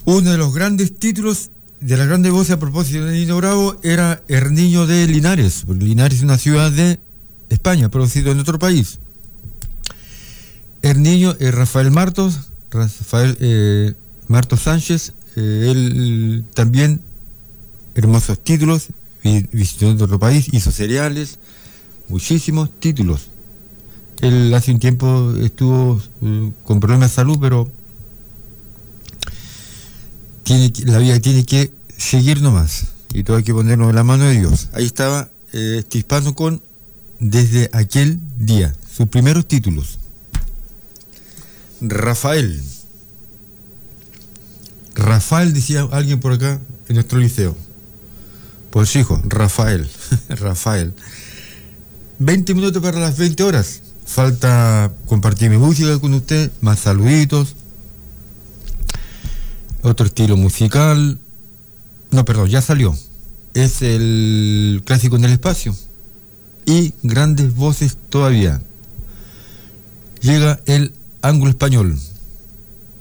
Uno de los grandes títulos de las grandes voces a propósito de Nino Bravo era El Niño de Linares, porque Linares es una ciudad de España, producido en otro país. El Niño, Rafael Martos Sánchez, él también, hermosos títulos, visitó otro país, hizo seriales, muchísimos títulos. Él hace un tiempo estuvo con problemas de salud, pero la vida tiene que seguir nomás, y todo hay que ponerlo en la mano de Dios. Ahí estaba este hispano con Desde aquel día, sus primeros títulos. Rafael, decía alguien por acá en nuestro liceo. Pues hijo, Rafael. 20 minutos para las 20 horas. Falta compartir mi música con usted, más saluditos, otro estilo musical. No, perdón, ya salió. Es el clásico en el espacio. Y grandes voces todavía. Llega el ángulo español.